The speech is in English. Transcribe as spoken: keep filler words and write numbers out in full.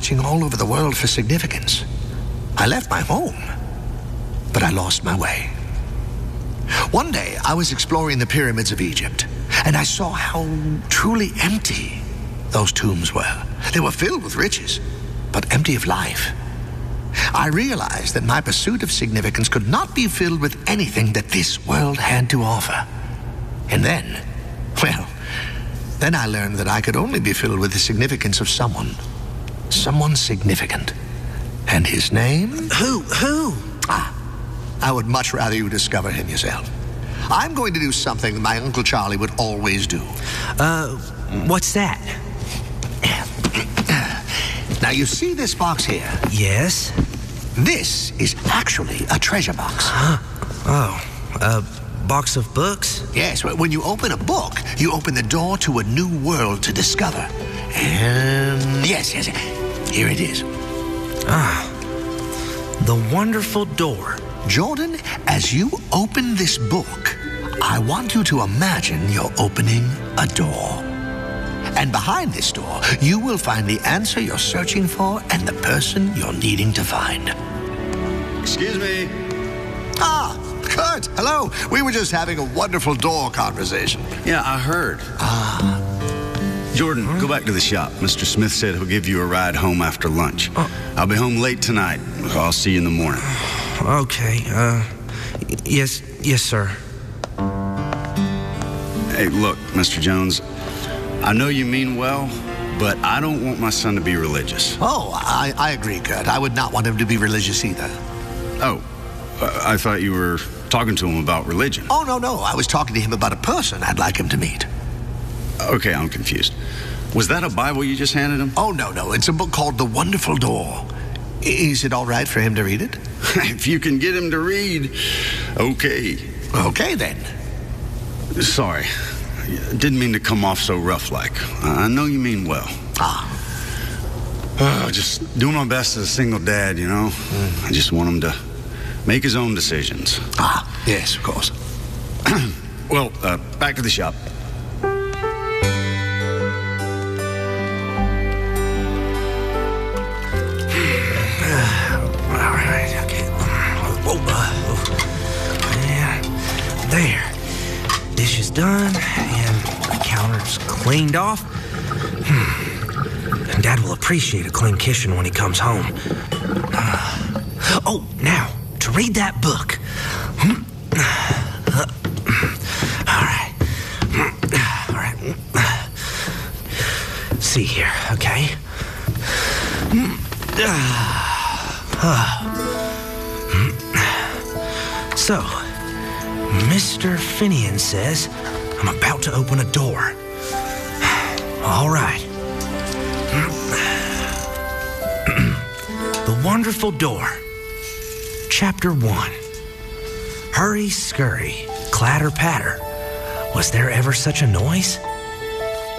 searching all over the world for significance. I left my home, but I lost my way. One day, I was exploring the pyramids of Egypt, and I saw how truly empty those tombs were. They were filled with riches, but empty of life. I realized that my pursuit of significance could not be filled with anything that this world had to offer. And then, well, then I learned that I could only be filled with the significance of someone. Someone significant. And his name? Who? Who? Ah, I would much rather you discover him yourself. I'm going to do something that my Uncle Charlie would always do. Uh, what's that? Now, you see this box here? Yes? This is actually a treasure box. Huh? Oh, a box of books? Yes, when you open a book, you open the door to a new world to discover. And yes, yes, here it is. Ah, the wonderful door. Jordan, as you open this book, I want you to imagine you're opening a door. And behind this door, you will find the answer you're searching for and the person you're needing to find. Excuse me. Ah, Kurt, hello. We were just having a wonderful door conversation. Yeah, I heard. Ah. Jordan, huh? Go back to the shop. Mister Smith said he'll give you a ride home after lunch. Oh. I'll be home late tonight. I'll see you in the morning. Okay, uh, yes, yes, sir. Hey, look, Mister Jones, I know you mean well, but I don't want my son to be religious. Oh, I, I agree, Kurt. I would not want him to be religious either. Oh, uh, I thought you were talking to him about religion. Oh, no, no. I was talking to him about a person I'd like him to meet. Okay, I'm confused. Was that a Bible you just handed him? Oh, no, no. It's a book called The Wonderful Door. Is it all right for him to read it? If you can get him to read, okay. Okay, then. Sorry. Didn't mean to come off so rough-like. I know you mean well. Ah. Uh, just doing my best as a single dad, you know? Mm. I just want him to make his own decisions. Ah, yes, of course. Well, uh, back to the shop. There. Dishes done, and the counter's cleaned off. Hmm. And Dad will appreciate a clean kitchen when he comes home. Uh, oh, now, to read that book. Hmm. Uh, all right. All right. See here, okay? So, Mister Finian says I'm about to open a door. All right. The Wonderful Door. Chapter one. Hurry, scurry, clatter, patter. Was there ever such a noise?